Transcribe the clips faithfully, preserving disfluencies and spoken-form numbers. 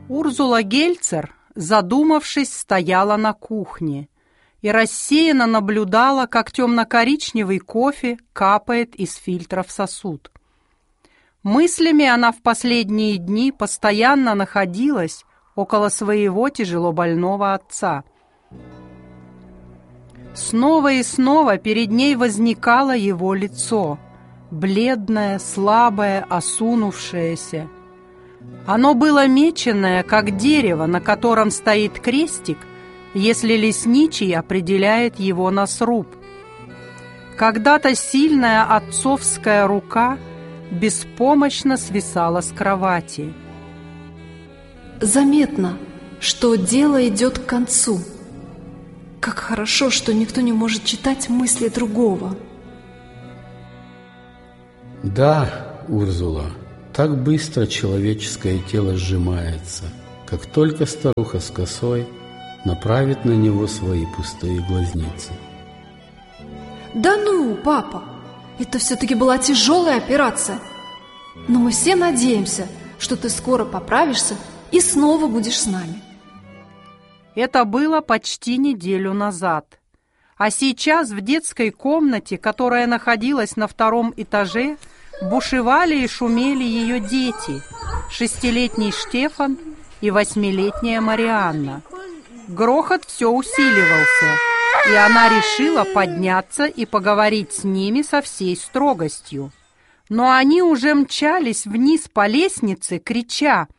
Урзула Гельцер, задумавшись, стояла на кухне и рассеянно наблюдала, как темно-коричневый кофе капает из фильтра в сосуд. Мыслями она в последние дни постоянно находилась около своего тяжелобольного отца. Снова и снова перед ней возникало его лицо, бледное, слабое, осунувшееся. Оно было меченое, как дерево, на котором стоит крестик, если лесничий определяет его на сруб. Когда-то сильная отцовская рука беспомощно свисала с кровати. Заметно, что дело идет к концу. Как хорошо, что никто не может читать мысли другого. Да, Урзула, так быстро человеческое тело сжимается, как только старуха с косой направит на него свои пустые глазницы. Да ну, папа, это все-таки была тяжелая операция. Но мы все надеемся, что ты скоро поправишься и снова будешь с нами. Это было почти неделю назад. А сейчас в детской комнате, которая находилась на втором этаже, бушевали и шумели ее дети, шестилетний Штефан и восьмилетняя Марианна. Грохот все усиливался, и она решила подняться и поговорить с ними со всей строгостью. Но они уже мчались вниз по лестнице, крича: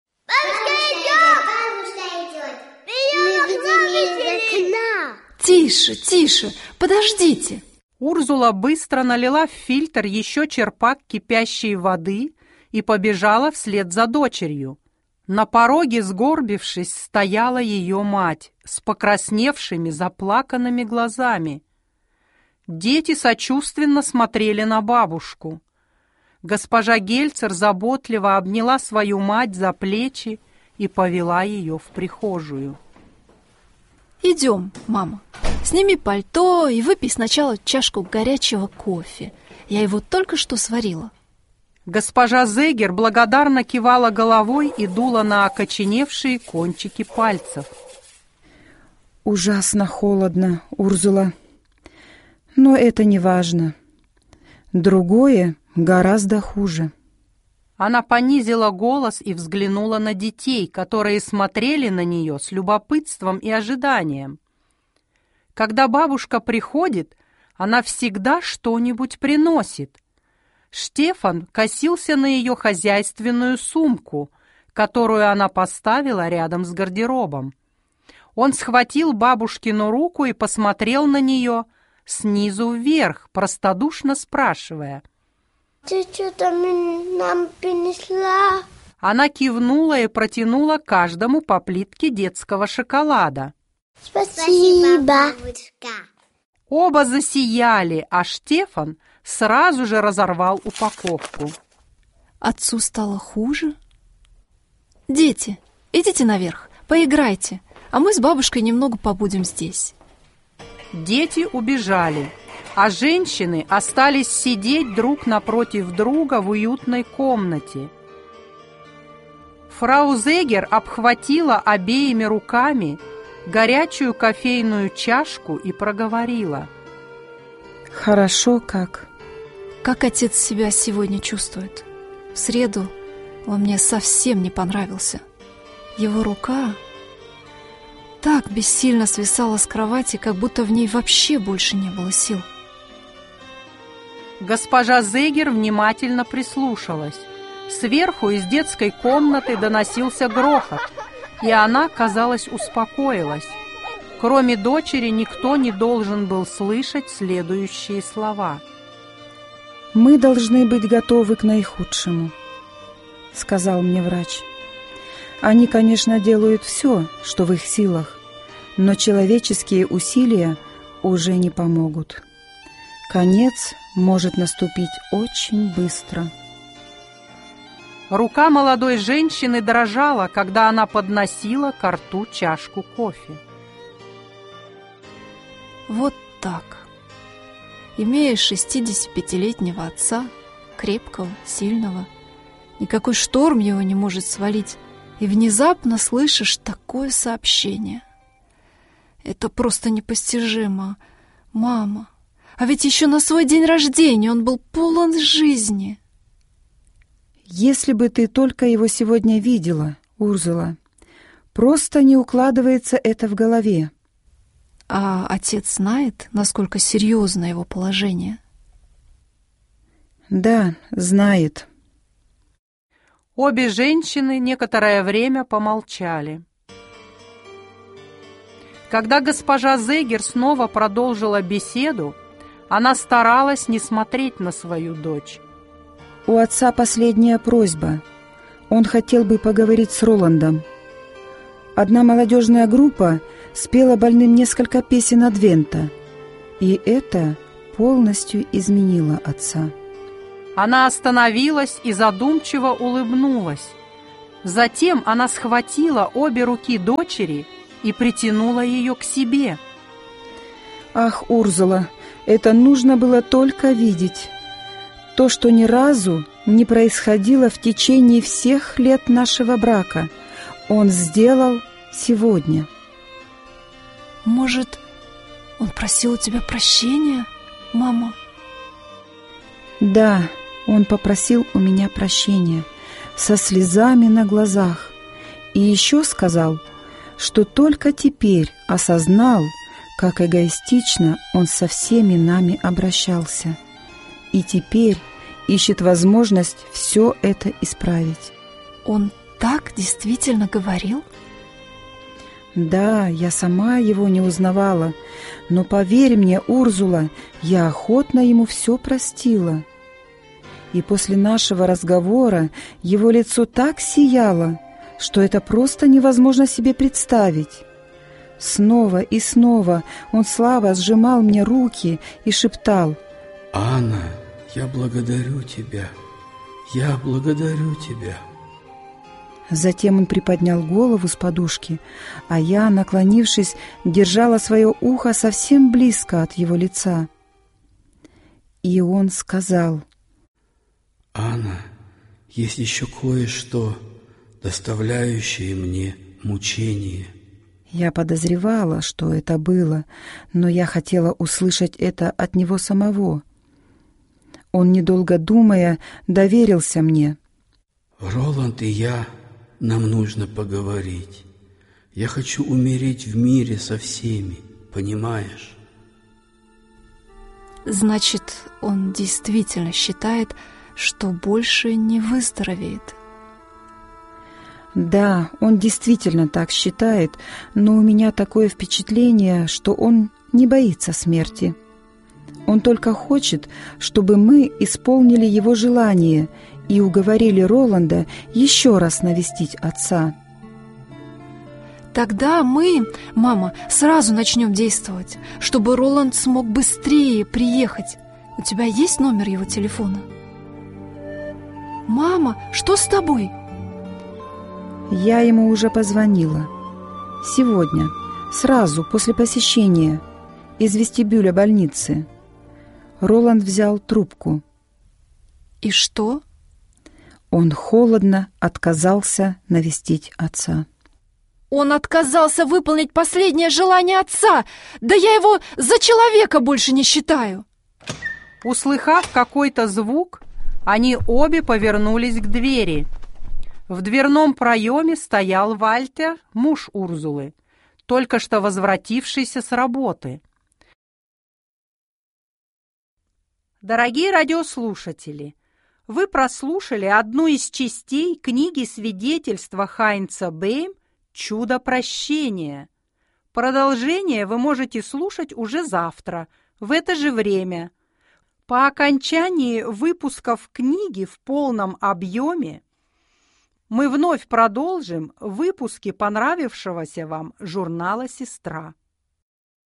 «Тише, тише, подождите!» Урзула быстро налила в фильтр еще черпак кипящей воды и побежала вслед за дочерью. На пороге, сгорбившись, стояла ее мать с покрасневшими, заплаканными глазами. Дети сочувственно смотрели на бабушку. Госпожа Гельцер заботливо обняла свою мать за плечи и повела ее в прихожую. «Идем, мама. Сними пальто и выпей сначала чашку горячего кофе. Я его только что сварила». Госпожа Зегер благодарно кивала головой и дула на окоченевшие кончики пальцев. «Ужасно холодно, Урзула. Но это не важно. Другое гораздо хуже». Она понизила голос и взглянула на детей, которые смотрели на нее с любопытством и ожиданием. Когда бабушка приходит, она всегда что-нибудь приносит. Штефан косился на ее хозяйственную сумку, которую она поставила рядом с гардеробом. Он схватил бабушкину руку и посмотрел на нее снизу вверх, простодушно спрашивая: «Ты что-то нам принесла?» Она кивнула и протянула каждому по плитке детского шоколада. «Спасибо, бабушка!» Оба засияли, а Штефан сразу же разорвал упаковку. Отцу стало хуже? Дети, идите наверх, поиграйте, а мы с бабушкой немного побудем здесь. Дети убежали, а женщины остались сидеть друг напротив друга в уютной комнате. Фрау Зегер обхватила обеими руками горячую кофейную чашку и проговорила: «Хорошо как?» Как отец себя сегодня чувствует? В среду он мне совсем не понравился. Его рука так бессильно свисала с кровати, как будто в ней вообще больше не было сил. Госпожа Зегер внимательно прислушалась. Сверху из детской комнаты доносился грохот, и она, казалось, успокоилась. Кроме дочери, никто не должен был слышать следующие слова. «Мы должны быть готовы к наихудшему», — сказал мне врач. «Они, конечно, делают все, что в их силах, но человеческие усилия уже не помогут. Конец может наступить очень быстро». Рука молодой женщины дрожала, когда она подносила ко рту чашку кофе. Вот так. Имея шестидесятипятилетнего отца, крепкого, сильного, никакой шторм его не может свалить, и внезапно слышишь такое сообщение. Это просто непостижимо. Мама, а ведь еще на свой день рождения он был полон жизни. Если бы ты только его сегодня видела, Урзула, просто не укладывается это в голове. А отец знает, насколько серьезно его положение? Да, знает. Обе женщины некоторое время помолчали. Когда госпожа Зегер снова продолжила беседу, она старалась не смотреть на свою дочь. У отца последняя просьба. Он хотел бы поговорить с Роландом. Одна молодежная группа спела больным несколько песен Адвента, и это полностью изменило отца. Она остановилась и задумчиво улыбнулась. Затем она схватила обе руки дочери и притянула ее к себе. Ах, Урзула, это нужно было только видеть. То, что ни разу не происходило в течение всех лет нашего брака, он сделал сегодня. Может, он просил у тебя прощения, мама? Да, он попросил у меня прощения со слезами на глазах. И еще сказал, что только теперь осознал, как эгоистично он со всеми нами обращался. И теперь ищет возможность все это исправить. Он так действительно говорил? Да, я сама его не узнавала, но поверь мне, Урзула, я охотно ему все простила. И после нашего разговора его лицо так сияло, что это просто невозможно себе представить. Снова и снова он слабо сжимал мне руки и шептал: «Анна, я благодарю тебя, я благодарю тебя». Затем он приподнял голову с подушки, а я, наклонившись, держала свое ухо совсем близко от его лица. И он сказал: «Анна, есть еще кое-что, доставляющее мне мучение». Я подозревала, что это было, но я хотела услышать это от него самого. Он, недолго думая, доверился мне. «Роланд и я, нам нужно поговорить. Я хочу умереть в мире со всеми, понимаешь?» Значит, он действительно считает, что больше не выздоровеет. Да, он действительно так считает, но у меня такое впечатление, что он не боится смерти. Он только хочет, чтобы мы исполнили его желание и уговорили Роланда еще раз навестить отца. Тогда мы, мама, сразу начнем действовать, чтобы Роланд смог быстрее приехать. У тебя есть номер его телефона? Мама, что с тобой? Я ему уже позвонила. Сегодня, сразу после посещения, из вестибюля больницы. Роланд взял трубку. И что? Он холодно отказался навестить отца. Он отказался выполнить последнее желание отца! Да я его за человека больше не считаю! Услыхав какой-то звук, они обе повернулись к двери. В дверном проеме стоял Вальтер, муж Урзулы, только что возвратившийся с работы. Дорогие радиослушатели, вы прослушали одну из частей книги свидетельства Хайнца Бейм «Чудо прощения». Продолжение вы можете слушать уже завтра, в это же время. По окончании выпусков книги в полном объеме мы вновь продолжим выпуски понравившегося вам журнала «Сестра».